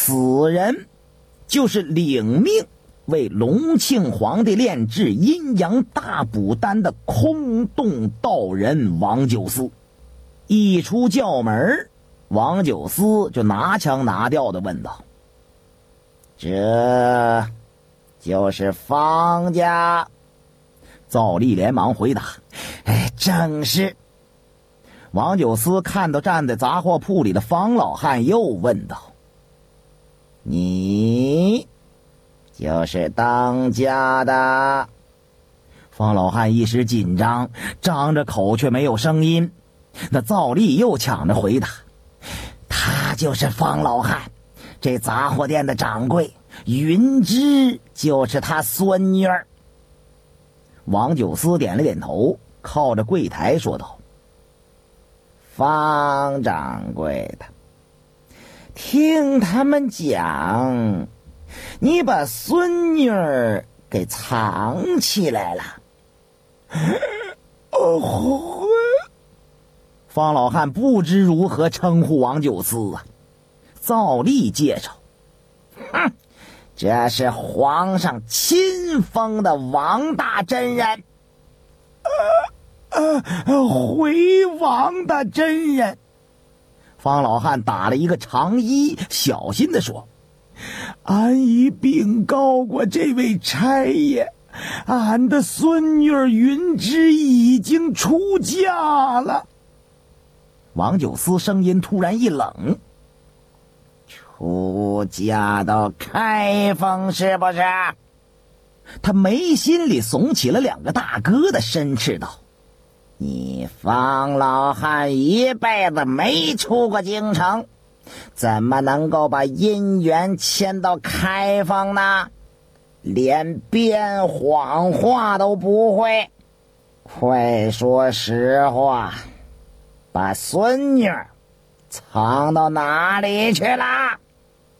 此人就是领命为隆庆皇帝炼制阴阳大补丹的空洞道人王九思。一出教门，王九思就拿腔拿调地问道：这就是方家？赵丽连忙回答：正是。王九思看到站在杂货铺里的方老汉，又问道：你就是当家的？方老汉一时紧张，张着口却没有声音。那赵丽又抢着回答：他就是方老汉，这杂货店的掌柜，云芝就是他孙女儿。王九思点了点头，靠着柜台说道：方掌柜的，听他们讲，你把孙女儿给藏起来了。方老汉不知如何称呼王九思啊。赵丽介绍：这是皇上亲封的王大真人。回王大真人。方老汉打了一个长揖，小心地说：俺已禀告过这位差爷，俺的孙女云芝已经出嫁了。王九思声音突然一冷：出嫁到开封是不是？他眉心里耸起了两个大疙瘩，申斥道：你方老汉一辈子没出过京城，怎么能够把姻缘牵到开封呢？连编谎话都不会，快说实话，把孙女藏到哪里去了？